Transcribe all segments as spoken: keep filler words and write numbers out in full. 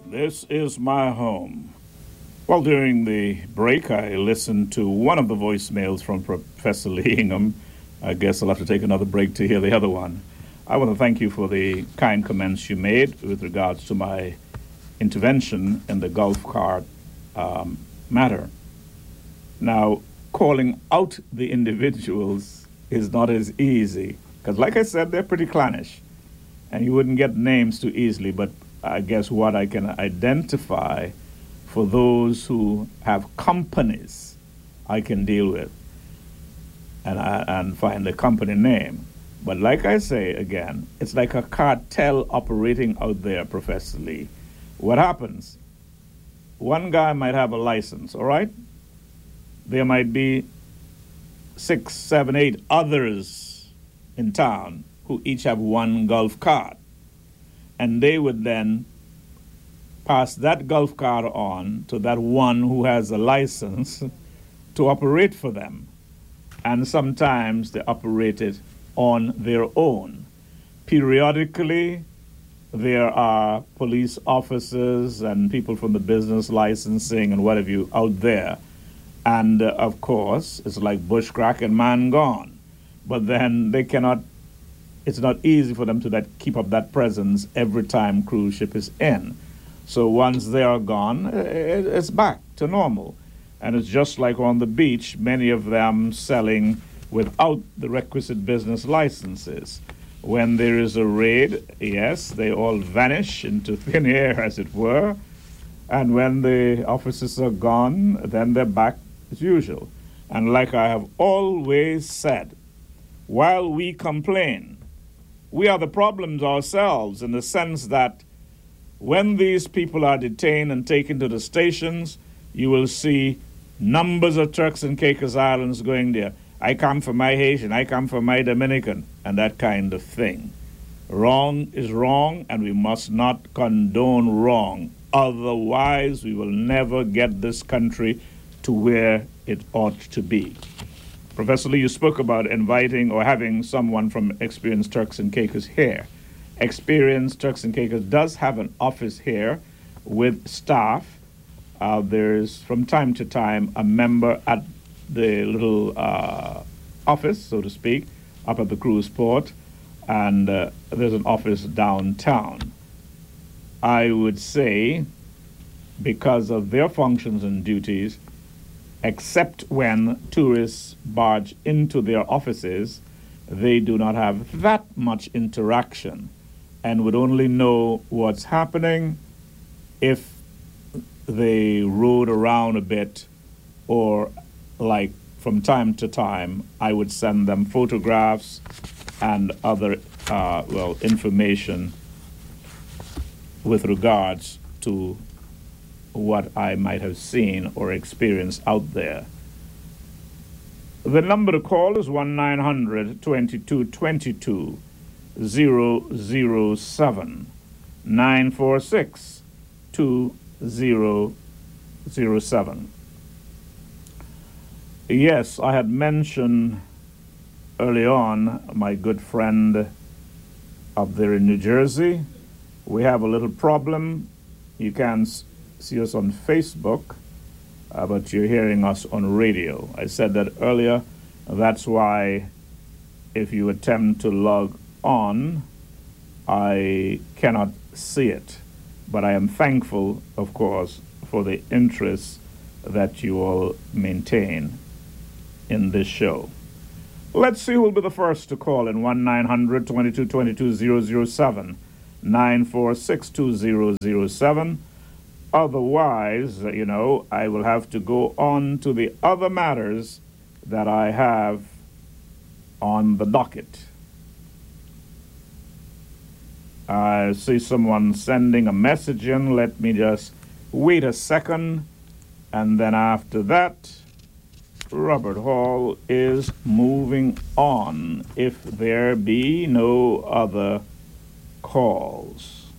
This is my home. Well, during the break, I listened to one of the voicemails from Professor Lee Ingham. I guess I'll have to take another break to hear the other one. I want to thank you for the kind comments you made with regards to my intervention in the golf cart um, matter. Now, calling out the individuals is not as easy, because like I said, they're pretty clannish, and you wouldn't get names too easily, but I guess what I can identify for those who have companies I can deal with and, I, and find the company name. But like I say again, it's like a cartel operating out there, Professor Lee. What happens? One guy might have a license, all right? There might be six, seven, eight others in town who each have one golf cart. And they would then pass that golf cart on to that one who has a license to operate for them. And sometimes they operate it on their own. Periodically, there are police officers and people from the business licensing and what have you out there. And uh, of course, it's like bushcrack and man gone. But then they cannot, it's not easy for them to that, keep up that presence every time cruise ship is in. So once they are gone, it, it's back to normal. And it's just like on the beach, many of them selling without the requisite business licenses. When there is a raid, yes, they all vanish into thin air, as it were. And when the officers are gone, then they're back as usual. And like I have always said, while we complain, we are the problems ourselves, in the sense that when these people are detained and taken to the stations, you will see numbers of Turks and Caicos Islands going there. I come for my Haitian, I come for my Dominican, and that kind of thing. Wrong is wrong, and we must not condone wrong. Otherwise, we will never get this country to where it ought to be. Professor Lee, you spoke about inviting or having someone from Experienced Turks and Caicos here. Experienced Turks and Caicos does have an office here with staff. Uh, there's, from time to time, a member at the little uh, office, so to speak, up at the cruise port, and uh, there's an office downtown. I would say, because of their functions and duties, except when tourists barge into their offices, they do not have that much interaction and would only know what's happening if they rode around a bit, or like from time to time, I would send them photographs and other, uh, well, information with regards to what I might have seen or experienced out there. The number to call is one nine hundred twenty-two twenty-two zero zero seven, nine four six two zero zero seven. Yes, I had mentioned early on my good friend up there in New Jersey. We have a little problem. You can see us on Facebook, uh, but you're hearing us on radio. I said that earlier. That's why if you attempt to log on, I cannot see it. But I am thankful, of course, for the interest that you all maintain in this show. Let's see who will be the first to call in one nine hundred twenty-two twenty-two zero zero seven, nine four six two zero zero seven. Otherwise, you know, I will have to go on to the other matters that I have on the docket. I see someone sending a message in. Let me just wait a second. And then after that, Robert Hall is moving on, if there be no other calls.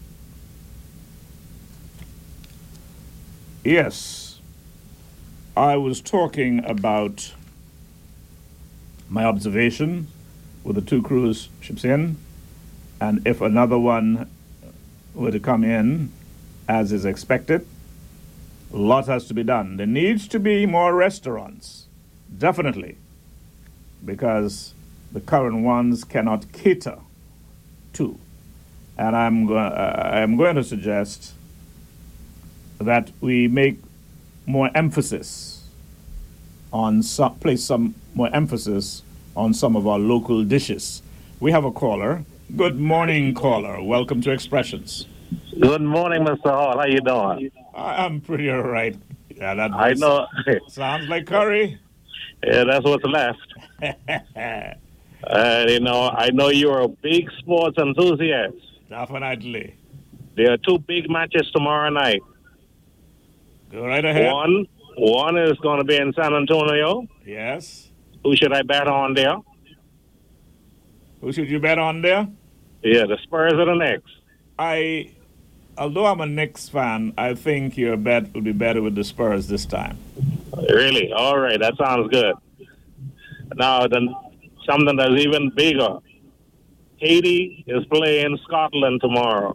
Yes, I was talking about my observation with the two cruise ships in, and if another one were to come in as is expected. A lot has to be done. There needs to be more restaurants, definitely, because the current ones cannot cater to. And I'm, go- uh, I'm going to suggest that we make more emphasis on some, place some more emphasis on some of our local dishes. We have a caller. Good morning, caller. Welcome to Expressions. Good morning, Mister Hall. How you doing? I- I'm pretty all right. Yeah, that I voice know. sounds like curry. Yeah, that's what's left. Uh, you know, I know you're a big sports enthusiast. Definitely. There are two big matches tomorrow night. Go right ahead. One, one is going to be in San Antonio. Yes. Who should I bet on there? Who should you bet on there? Yeah, the Spurs or the Knicks. I, although I'm a Knicks fan, I think your bet would be better with the Spurs this time. Really? All right, that sounds good. Now, then something that's even bigger. Haiti is playing Scotland tomorrow.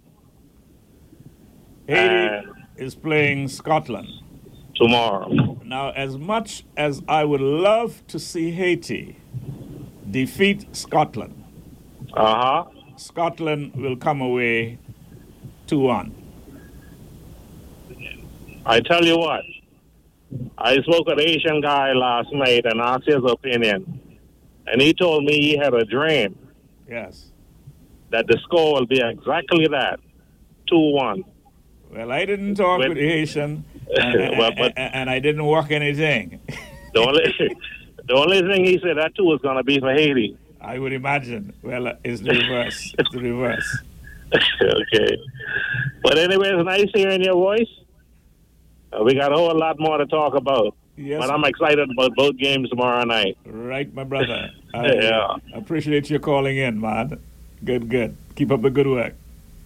Haiti Uh, is playing Scotland. tomorrow. Now, as much as I would love to see Haiti defeat Scotland, Uh huh. Scotland will come away two one. I tell you what, I spoke with an Asian guy last night and asked his opinion. And he told me he had a dream Yes. that the score will be exactly that, two one. Well, I didn't talk With- with the Haitian, and, Well, but- and- and I didn't work anything. The only, the only thing he said that too was going to be for Haiti. I would imagine. Well, it's the reverse. It's the reverse. Okay. But anyway, it's nice hearing your voice. Uh, we got a whole lot more to talk about. Yes. But I'm excited about both games tomorrow night. Right, my brother. I Yeah. appreciate you calling in, man. Good, good. Keep up the good work.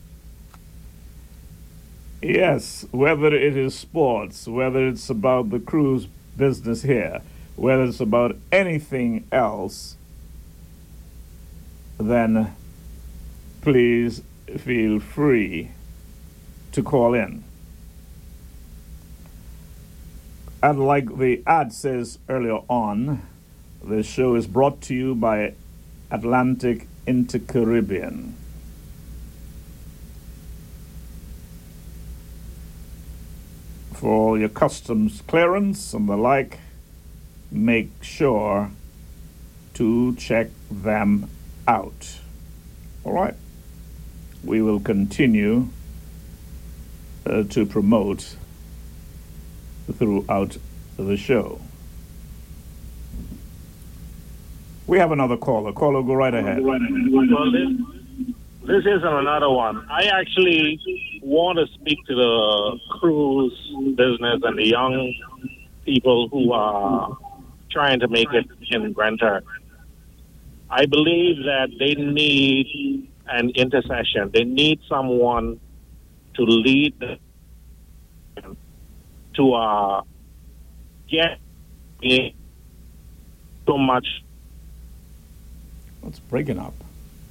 Yes, whether it is sports, whether it's about the cruise business here, whether it's about anything else, then please feel free to call in. And like the ad says earlier on, the show is brought to you by Atlantic Inter-Caribbean. For all your customs clearance and the like, make sure to check them out. All right. We will continue uh, to promote throughout the show. We have another caller. Caller, go right ahead. Well, this, this isn't another one. I actually want to speak to the cruise business and the young people who are trying to make it in Grand Turk. I believe that they need an intercession. They need someone to lead them to uh, get so much. It's breaking up.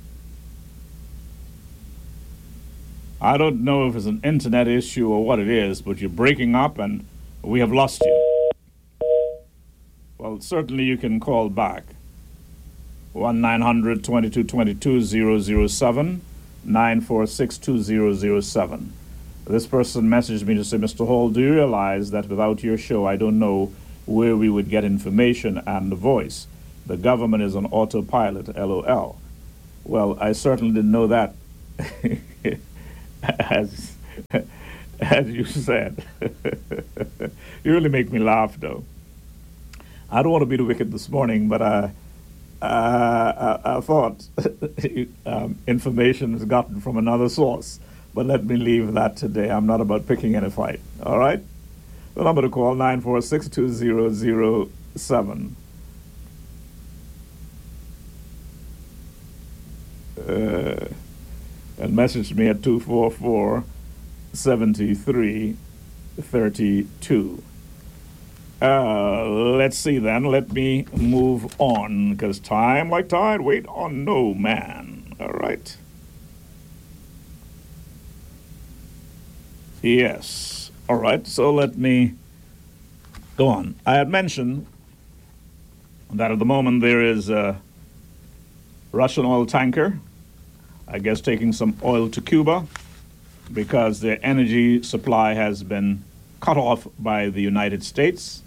I don't know if it's an internet issue or what it is, but you're breaking up and we have lost you. Well, certainly you can call back. one nine hundred twenty-two twenty-two zero zero seven, nine four six two zero zero seven. This person messaged me to say, Mister Hall, do you realize that without your show, I don't know where we would get information and the voice? The government is on autopilot, LOL. Well, I certainly didn't know that, as, as you said. You really make me laugh, though. I don't want to be the wicked this morning, but I, uh, I, I thought um, information is gotten from another source. But let me leave that today. I'm not about picking any fight. All right? The number to call, nine four six two zero zero seven. Uh, and message me at two four four, seven three three two. Uh, let's see then. Let me move on, because time like tide, wait on no man. All right. Yes. All right. So let me go on. I had mentioned that at the moment there is a Russian oil tanker, I guess, taking some oil to Cuba because their energy supply has been cut off by the United States.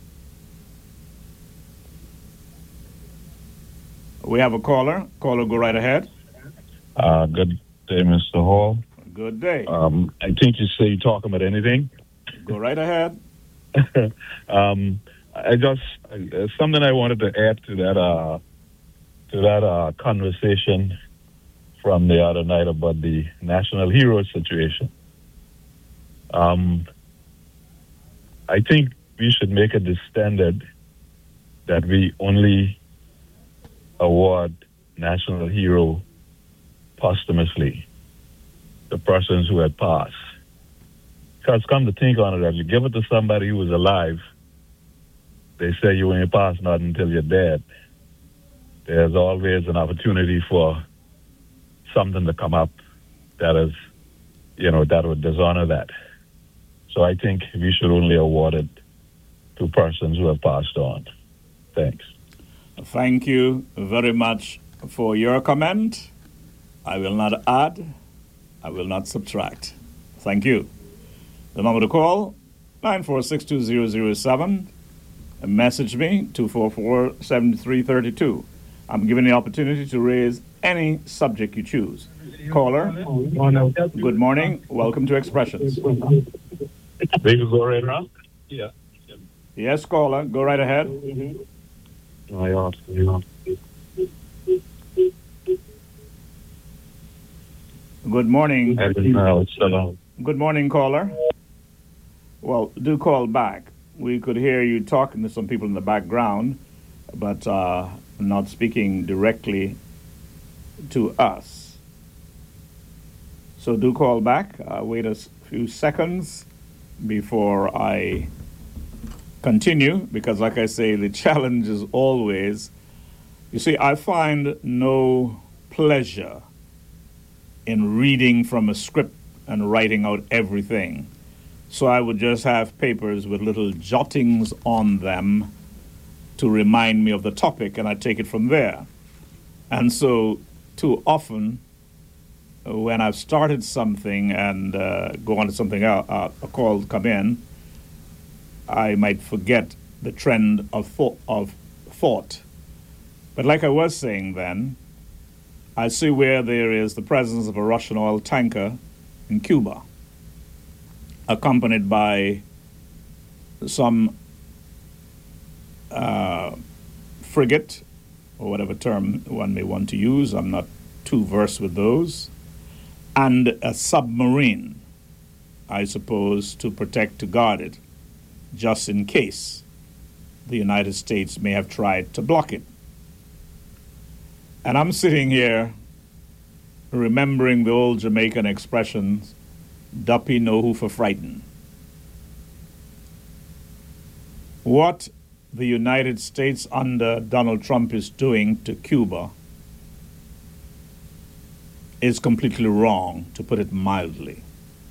We have a caller. Caller, go right ahead. Uh, good day, Mister Hall. Good day. Um, I think you say you're talking about anything. Go right ahead. um, I just uh, something I wanted to add to that uh, to that uh, conversation from the other night about the national hero situation. Um, I think we should make it the standard that we only award national hero posthumously the persons who had passed. Because come to think on it, if you give it to somebody who was alive, they say you ain't pass nothing until you're dead. There's always an opportunity for something to come up that is, you know, that would dishonor that. So I think we should only award it to persons who have passed on. Thanks. Thank you very much for your comment. I will not add. I will not subtract. Thank you. The number to call, nine four six two zero zero seven. Message me, two four four, seven three three two. I'm giving the opportunity to raise any subject you choose. Caller, good morning. Welcome to Expressions. They could go right around? Yeah. Yes, caller, go right ahead. Oh, yeah. Yeah. Good morning. Uh, Good morning, caller. Well, do call back. We could hear you talking to some people in the background, but uh, not speaking directly to us. So do call back. Uh, wait a few seconds before I continue, because like I say, the challenge is always, you see, I find no pleasure in reading from a script and writing out everything. So I would just have papers with little jottings on them to remind me of the topic, and I take it from there. And so too often, when I've started something and uh, go on to something else, uh, a call come in, I might forget the trend of thought, of thought. But like I was saying then, I see where there is the presence of a Russian oil tanker in Cuba, accompanied by some uh, frigate, or whatever term one may want to use. I'm not too versed with those. And a submarine, I suppose, to protect, to guard it, just in case the United States may have tried to block it. And I'm sitting here remembering the old Jamaican expressions, Duppy know who for frighten. What the United States under Donald Trump is doing to Cuba is completely wrong, to put it mildly.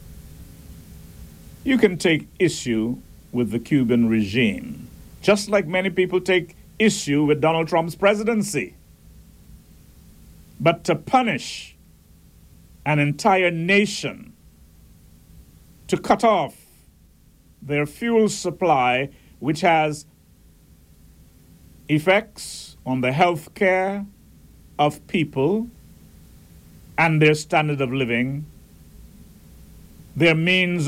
You can take issue with the Cuban regime, just like many people take issue with Donald Trump's presidency. But to punish an entire nation, to cut off their fuel supply, which has effects on the health care of people and their standard of living, their means